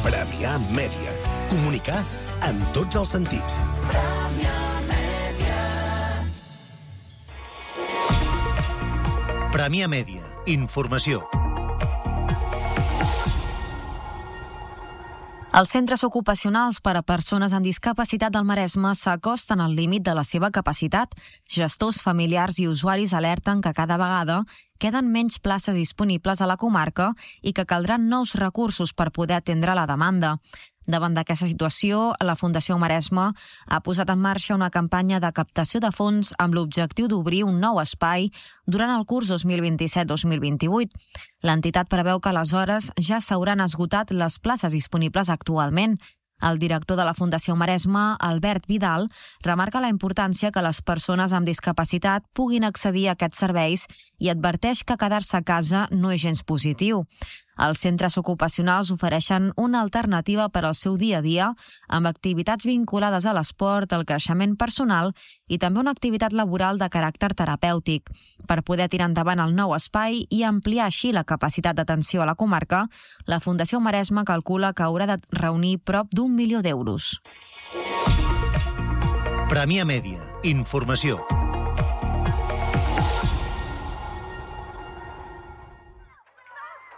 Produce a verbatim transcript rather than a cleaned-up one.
Premià Mèdia. Comunicar en tots els sentits. Premià Mèdia. Informació. Els centres ocupacionals per a persones amb discapacitat del Maresme s'acosten al límit de la seva capacitat. Gestors, familiars i usuaris alerten que cada vegada queden menys places disponibles a la comarca i que caldran nous recursos per poder atendre la demanda. Davant d'aquesta situació, la Fundació Maresme ha posat en marxa una campanya de captació de fons amb l'objectiu d'obrir un nou espai durant el curs dos mil vint-i-set dos mil vint-i-vuit. L'entitat preveu que aleshores ja s'hauran esgotat les places disponibles actualment. El director de la Fundació Maresme, Albert Vidal, remarca la importància que les persones amb discapacitat puguin accedir a aquests serveis i adverteix que quedar-se a casa no és gens positiu. Els centres ocupacionals ofereixen una alternativa per al seu dia a dia amb activitats vinculades a l'esport, el creixement personal i també una activitat laboral de caràcter terapèutic. Per poder tirar endavant el nou espai i ampliar així la capacitat d'atenció a la comarca, la Fundació Maresme calcula que haurà de reunir prop d'un milió d'euros. Premià Mèdia. Informació.